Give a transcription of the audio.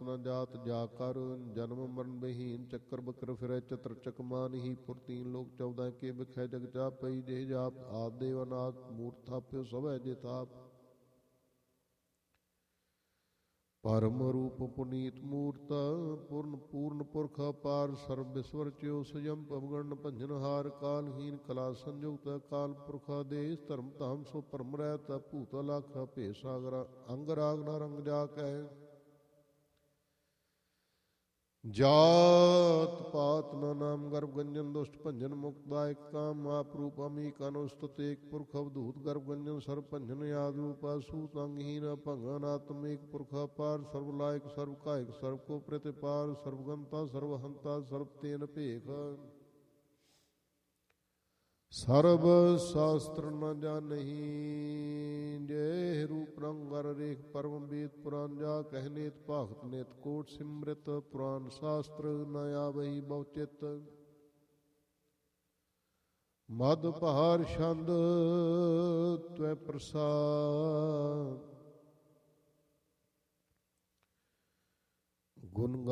ਨ ਜਾਤ ਜਾ ਕਰ, ਜਨਮ ਮਰਨ ਬਹੀਨ ਚੱਕਰ ਬਕਰ ਫਿਰੈ ਚਤਰ ਚਕਮਾਨ ਹੀ ਪੁਰ ਤੀਨ ਲੋਕ 14 ਕੇ ਬਿਖੈ ਜਗ ਚਾਪ ਪਈ ਜੇ ਜਾਪ ਆਦ ਦੇਵ ਅਨਾਥ ਮੂਰਤ ਥਾਪਿਓ ਸਭੈ ਜੇ ਤਾਪ। ਪਰਮ ਰੂਪ ਪੁਨੀਤ ਮੂਰਤ ਪੂਰਨ ਪੂਰਨ ਪੁਰਖ ਅਪਾਰ ਸਰਬ ਵਿਸਵਰ ਚਿਓ ਸਯੰ ਪਵਗਣ ਭੰਜਨ ਹਾਰ ਕਾਲਹੀਨ ਕਲਾ ਸੰਯੁਕਤ ਕਾਲ ਪੁਰਖ ਆਦੇਸ ਧਰਮ ਧਾਮ ਸੋ ਪਰਮ ਰਹਿਤ ਭੂਤ ਲਖ ਭੇ ਸਾਗਰ ਅੰਗ ਰਾਗ ਨ ਰੰਗ ਜਾ ਕੈ। ਜਾਤ ਪਾਤ ਨ ਨਾਮ ਗਰਭ ਗੰਜਨ ਦੁਸ਼ਟ ਭੰਜਨ ਮੁਕਤਦਾਇਕ ਕਾਮ ਆਪ ਰੂਪ ਅਮੀਕ ਅਨੁਸਤਤ ਏਕ ਪੁਰਖ ਅਵਧੂਤ ਗਰਭ ਗੰਜਨ ਸਰਬ ਭੰਜਨ ਆਦ ਰੂਪ ਅਸੂਤ ਅੰਗਹੀਨ ਭੰਗਨ ਆਤਮ ਏਕ ਪੁਰਖ ਅਪਾਰ ਸਰਬ ਲਾਇਕ ਸਰਬ ਕਾਇਕ ਸਰਬ ਕੋ ਪ੍ਰਤਿਪਾਰ ਸਰਬ ਗੰਤਾ ਸਰਬ ਹੰਤਾ ਸਰਬ ਤੇਨ ਭੇਖ। ਸਰਬ ਸ਼ਾਸਤਰ ਨ ਜਾਨਹੀ ਜੇ ਰੂਪ ਰੰਗ ਅਰ ਰੇਖ ਪਰਮ ਵੇਦ ਪੁਰਾਨ ਜਾ ਕਹਿ ਨੇਤ ਭਾਗਤ ਨੇਤ ਕੋਟ ਸਿਮ੍ਰਿਤ ਪੁਰਾਨ ਸ਼ਾਸਤਰ ਨ ਆਵਹੀ ਬਹੁ ਚਿਤ। ਮਦ ਭਾਰ ਛੰਦ ਤਵੈ ਪ੍ਰਸਾਦ ਗੁਣ